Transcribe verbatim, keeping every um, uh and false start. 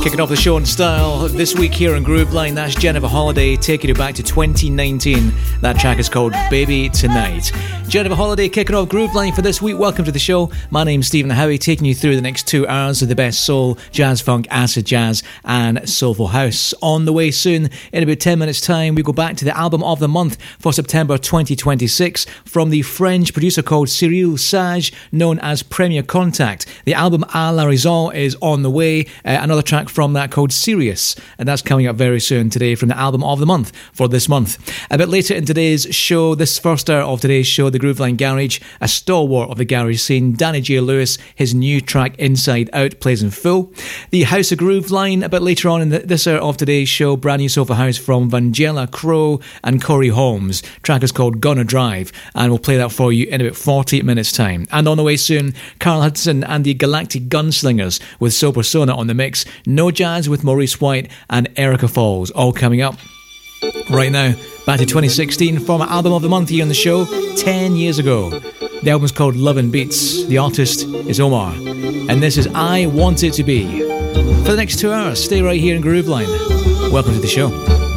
Kicking off the show in style this week here on Grooveline, that's Jennifer Holliday taking you back to twenty nineteen. That track is called Baby Tonight. Jennifer Holliday kicking off Grooveline for this week. Welcome to the show. My name's Stephen Howie, taking you through the next two hours of the best soul, jazz funk, acid jazz and soulful house. On the way soon, in about ten minutes time, we go back to the album of the month for September twenty twenty-six from the French producer called Cyril Sage, known as Premier Contact. The album A La Raison is on the way. Uh, another track from that called Sirius, and that's coming up very soon today from the album of the month for this month. A bit later in today's show, this first hour of today's show, the Grooveline Garage, a stalwart of the garage scene, Danny J. Lewis, his new track Inside Out plays in full. The House of Grooveline, a bit later on in the, this hour of today's show, brand new soulful house from Vangela Crow and Corey Holmes. Track is called Gonna Drive, and we'll play that for you in about forty minutes time. And on the way soon, Carl Hudson and the Galactic Gunslingers with Soul Persona on the mix. No Jazz with Maurice White and Erica Falls, all coming up. Right now, back to twenty sixteen from our album of the month here on the show, ten years ago. The album's called Love and Beats. The artist is Omar. And this is I Want It To Be. For the next two hours, stay right here in Grooveline. Welcome to the show.